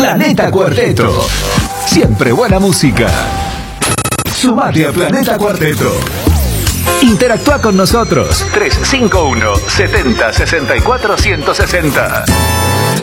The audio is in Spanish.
Planeta Cuarteto. Siempre buena música. Sumate a Planeta Cuarteto. Interactúa con nosotros. 351 70 64 160.